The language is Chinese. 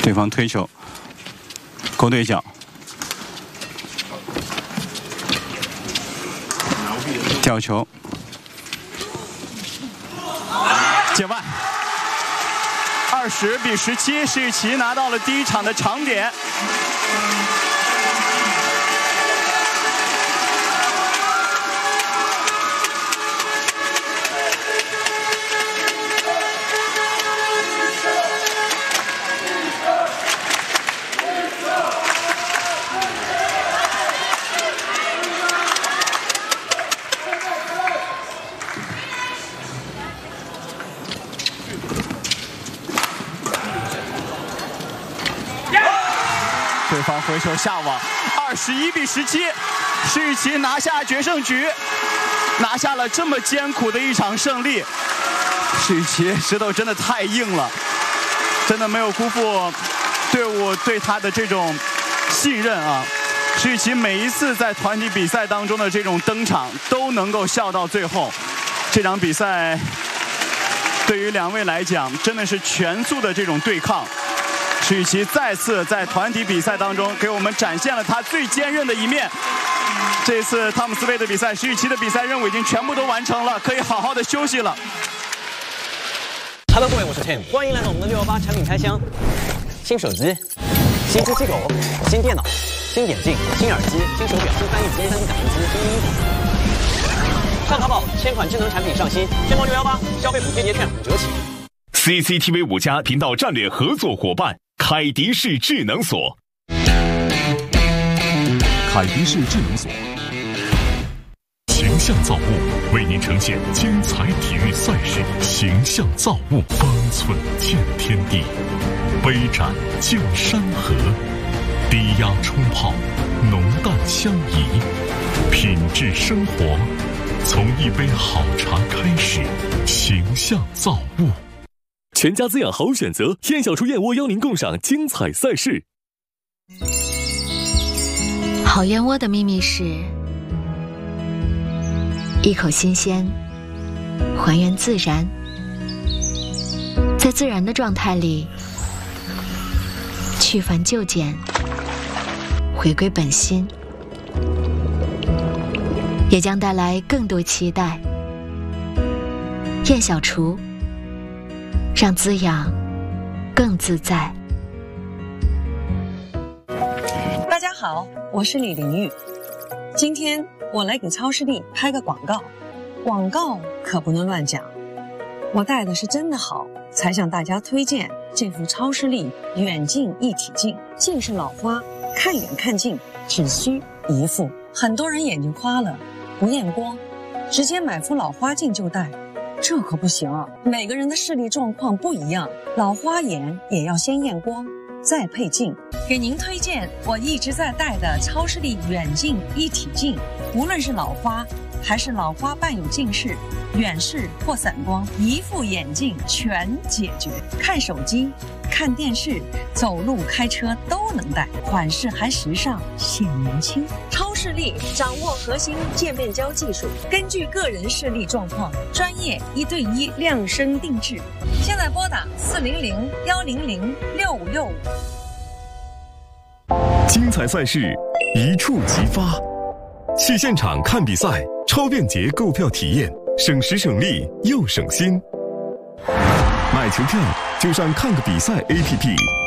对方推球，勾对角，吊球，界外，20-17，世奇拿到了第一场的长点。对方回球下网，21-17，世奇拿下决胜局，拿下了这么艰苦的一场胜利。世奇石头真的太硬了，真的没有辜负队伍对他的这种信任啊！世奇每一次在团体比赛当中的这种登场都能够笑到最后。这场比赛对于两位来讲真的是全速的这种对抗。世奇再次在团体比赛当中给我们展现了他最坚韧的一面。这次汤姆斯杯的比赛，世奇的比赛任务已经全部都完成了，可以好好的休息了。 Hello， 各位，我是 Tim， 欢迎来到我们的618产品开箱。新手机、新机器狗、新电脑、新眼镜、新耳机、新手表、新翻译机、新3D 打印机、新衣服。上淘宝，1000款智能产品上新，天猫618消费补贴节券5折起。 CCTV 5家频道战略合作伙伴。凯迪士智能锁， 凯迪士智能锁， 形象造物为您呈现精彩体育赛事，形象造物，方寸见天地，杯盏见山河，低压冲泡，浓淡相宜，品质生活，从一杯好茶开始，形象造物。 全家滋养好选择，燕小厨燕窝邀您共赏精彩赛事。 好燕窝的秘密是一口新鲜，还原自然，在自然的状态里去繁就简，回归本心，也将带来更多期待。燕小厨，让滋养更自在。 大家好，我是李玲玉。今天我来给超视力拍个广告，广告可不能乱讲。我戴的是真的好，才向大家推荐这副超视力远近一体镜。近视老花，看远看近只需一副。很多人眼睛花了，不验光，直接买副老花镜就戴。这可不行啊，每个人的视力状况不一样，老花眼也要先验光，再配镜。给您推荐我一直在戴的超视力远近一体镜，无论是老花还是老花伴有近视、远视或散光，一副眼镜全解决。看手机、看电视、走路、开车都能戴，款式还时尚，显年轻。超视力掌握核心渐变焦技术，根据个人视力状况，专业1对1量身定制。现在拨打400-100-6565。 精彩赛事一触即发，去现场看比赛，超便捷购票体验，省时省力又省心。买球票就上看个比赛 APP。